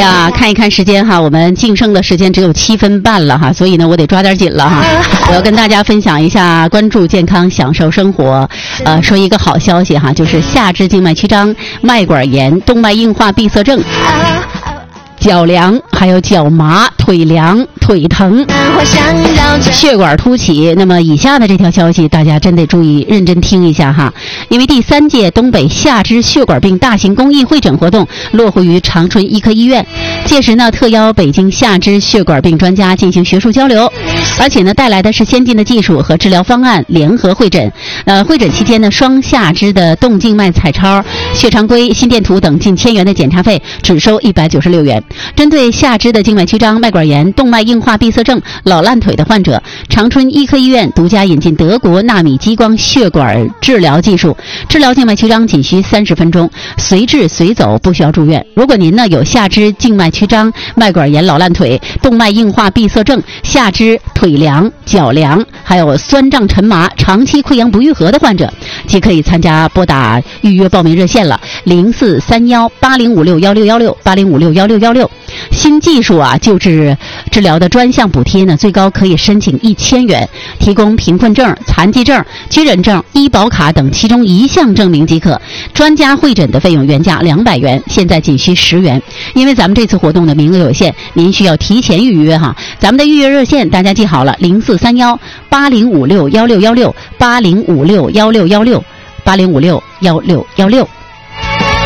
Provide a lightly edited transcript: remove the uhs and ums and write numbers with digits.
呀，看一看时间哈，我们净剩的时间只有7分半了哈，所以呢，我得抓点紧了哈。我要跟大家分享一下，关注健康，享受生活。说一个好消息哈，就是下肢静脉曲张、脉管炎、动脉硬化闭塞症、脚凉，还有脚麻、腿凉、腿疼、血管凸起。那么以下的这条消息，大家真得注意认真听一下哈，因为第3届东北下肢血管病大型公益会诊活动落户于长春医科医院。届时呢，特邀北京下肢血管病专家进行学术交流，而且呢，带来的是先进的技术和治疗方案联合会诊。会诊期间呢，双下肢的动静脉彩超、血常规、心电图等近1000元的检查费只收196元。针对下肢的静脉曲张、脉管炎、动脉硬化闭塞症、老烂腿的患者，长春医科医院独家引进德国纳米激光血管治疗技术，治疗静脉曲张仅需30分钟，随治随走，不需要住院。如果您呢有下肢静脉曲张、脉管炎、老烂腿、动脉硬化闭塞症、下肢腿凉、脚凉，还有酸胀沉麻、长期溃疡不愈合的患者，即可以参加拨打预约报名热线了，04318056161680561616。新技术啊，救治治疗的专项补贴呢，最高可以申请1000元，提供贫困证、残疾证、军人证、医保卡等其中一项证明即可。专家会诊的费用原价200元，现在仅需10元。因为咱们这次活动的名额有限，您需要提前预约哈。咱们的预约热线大家记好了，0431805616168056161680561616。